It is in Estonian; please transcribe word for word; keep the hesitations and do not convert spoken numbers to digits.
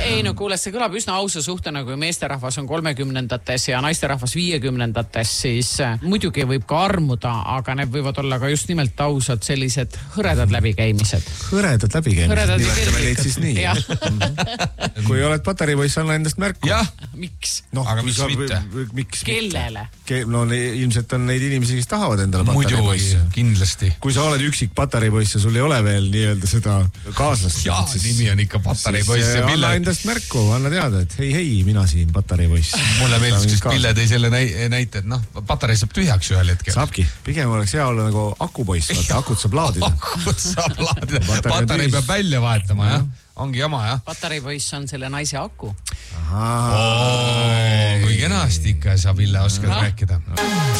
ei, no kuule, see kõlab üsna ausa suhtena, kui meesterahvas on kolmekümnendates ja naisterahvas viiekümnendates, siis muidugi võib ka armuda, aga need võivad olla ka just nimelt ausad sellised hõredad läbikäimised. Hõredad läbikäimised, nimetame neid siis nii. Kui oled patareipoiss, anna endast märku. Jah. Miks? No, aga miks mitte? Miks Kellele? Ke, no ilmselt on neid inimesi, kes tahavad endale patareipoissi. Muidu, kindlasti. Kui sa oled üksik patareipoiss ja sul ei ole veel nii-öelda seda kaaslast. Jaa, siis, nimi on ikka patareipoiss. Anna endast märku, anna teada, et hei, hei, mina siin patareipoiss. Mulle meeldis, kes Pille tõi selle näite, et noh, patarei saab tühjaks ühel hetkel. Saabki. Pigem oleks hea olla nagu akupoiss, vaata, akut saab laadida. Akut saab laadida. Patarei peab välja vahetama, jah? Ongi jama, jah? Patareipoiss on selle naise aku. Ahaa. Kui kenasti ikka sa, Pille, oskad rääkida.